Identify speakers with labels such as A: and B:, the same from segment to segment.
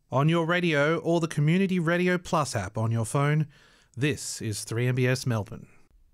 A: On your radio or the Community Radio Plus app on your phone, this is 3MBS Melbourne.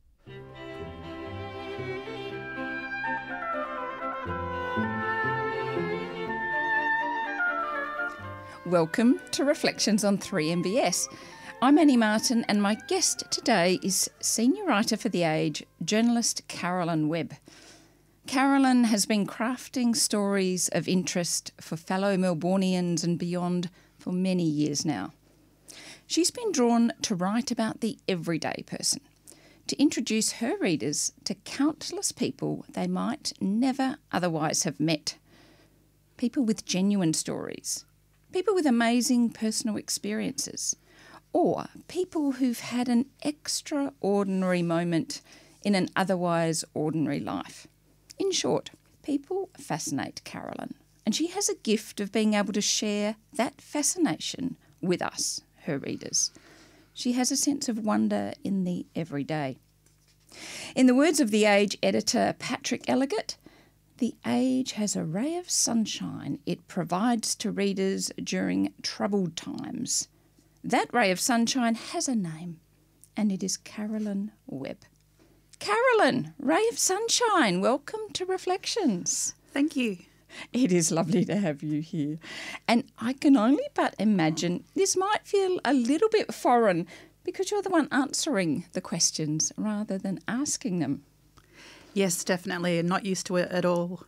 B: Welcome to Reflections on 3MBS. I'm Annie Martin and my guest today is senior writer for The Age, journalist Carolyn Webb. Carolyn has been crafting stories of interest for fellow Melbournians and beyond for many years now. She's been drawn to write about the everyday person, to introduce her readers to countless people they might never otherwise have met. People with genuine stories, people with amazing personal experiences, or people who've had an extraordinary moment in an otherwise ordinary life. In short, people fascinate Carolyn, and she has a gift of being able to share that fascination with us, her readers. She has a sense of wonder in the everyday. In the words of The Age editor Patrick Elligott, The Age has a ray of sunshine it provides to readers during troubled times. That ray of sunshine has a name, and it is Carolyn Webb. Carolyn, ray of sunshine, welcome to Reflections.
C: Thank you.
B: It is lovely to have you here. And I can only but imagine this might feel a little bit foreign because you're the one answering the questions rather than asking them.
C: Yes, definitely, and not used to it at all.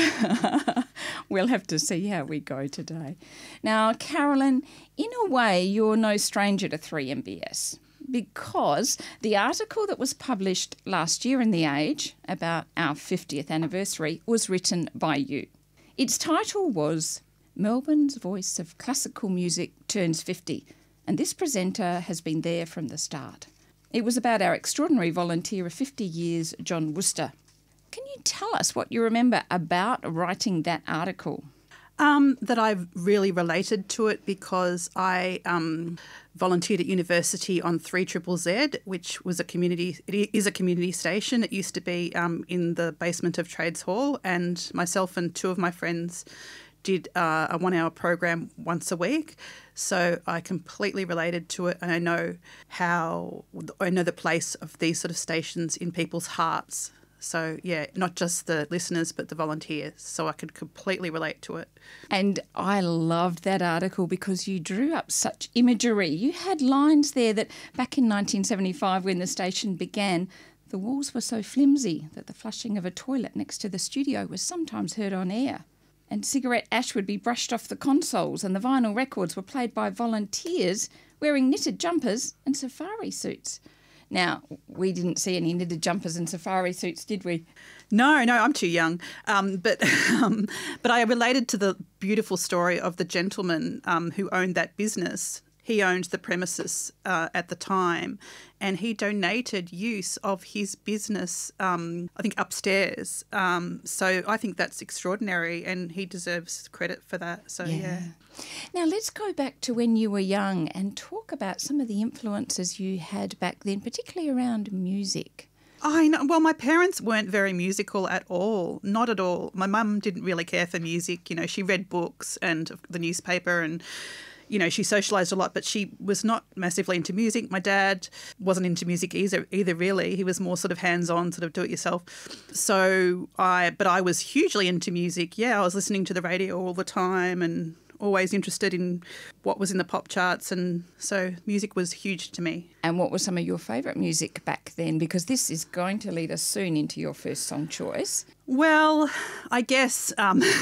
B: We'll have to see how we go today. Now, Carolyn, in a way, you're no stranger to 3MBS because the article that was published last year in The Age about our 50th anniversary was written by you. Its title was Melbourne's Voice of Classical Music Turns 50, and this presenter has been there from the start. It was about our extraordinary volunteer of 50 years, John Worcester. Can you tell us what you remember about writing that article?
C: That I've really related to it because I volunteered at university on 3ZZZ, which was it is a community station. It used to be in the basement of Trades Hall, and myself and two of my friends did a 1 hour program once a week. So I completely related to it, and I know the place of these sort of stations in people's hearts. So, yeah, not just the listeners, but the volunteers. So I could completely relate to it.
B: And I loved that article because you drew up such imagery. You had lines there that back in 1975 when the station began, the walls were so flimsy that the flushing of a toilet next to the studio was sometimes heard on air. And cigarette ash would be brushed off the consoles and the vinyl records were played by volunteers wearing knitted jumpers and safari suits. Now, we didn't see any knitted jumpers and safari suits, did we?
C: No, I'm too young. But I related to the beautiful story of the gentleman who owned that business. He owned the premises at the time, and he donated use of his business, I think, upstairs. So I think that's extraordinary, and he deserves credit for that. So, yeah.
B: Now, let's go back to when you were young and talk about some of the influences you had back then, particularly around music.
C: I know. Well, my parents weren't very musical at all, not at all. My mum didn't really care for music. You know, she read books and the newspaper and, you know, she socialised a lot, but she was not massively into music. My dad wasn't into music either really. He was more sort of hands-on, sort of do-it-yourself. But I was hugely into music. Yeah, I was listening to the radio all the time and always interested in what was in the pop charts, and so music was huge to me.
B: And what was some of your favourite music back then? Because this is going to lead us soon into your first song choice.
C: Well, I guess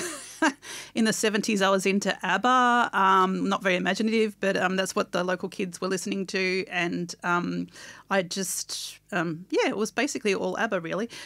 C: in the 70s I was into ABBA, not very imaginative, but that's what the local kids were listening to, and I just, it was basically all ABBA really.